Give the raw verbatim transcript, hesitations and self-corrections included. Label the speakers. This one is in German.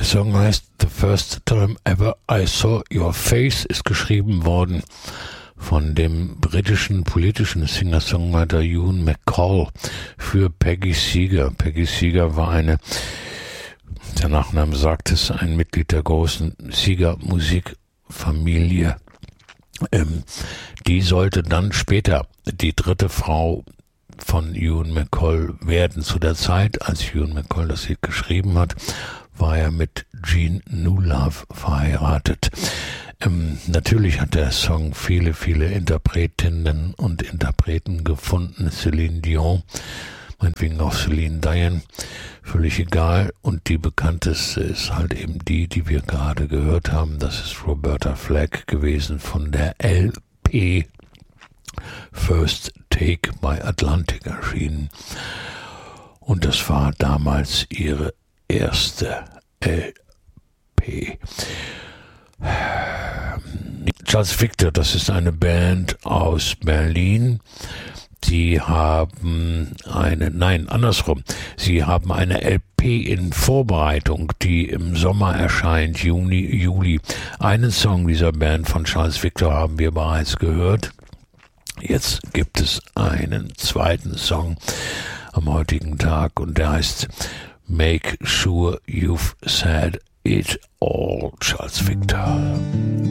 Speaker 1: Der Song heißt The First Time Ever I Saw Your Face, ist geschrieben worden von dem britischen politischen Singer-Songwriter Ewan MacColl für Peggy Seeger. Peggy Seeger war eine, der Nachname sagt es, ein Mitglied der großen Seeger-Musikfamilie. Ähm, die sollte dann später die dritte Frau von Ewan MacColl werden. Zu der Zeit, als Ewan MacColl das Lied geschrieben hat, war er mit Jean Newlove verheiratet. Ähm, natürlich hat der Song viele, viele Interpretinnen und Interpreten gefunden. Celine Dion, meinetwegen auch Celine Dion, völlig egal. Und die bekannteste ist halt eben die, die wir gerade gehört haben. Das ist Roberta Flack gewesen von der L P First Take bei Atlantic erschienen. Und das war damals ihre erste L P. Charles Victor, das ist eine Band aus Berlin. Sie haben eine, nein, andersrum. Sie haben eine L P in Vorbereitung, die im Sommer erscheint, Juni, Juli. Einen Song dieser Band von Charles Victor haben wir bereits gehört. Jetzt gibt es einen zweiten Song am heutigen Tag und der heißt Make Sure You've Said It All, Charles Victor.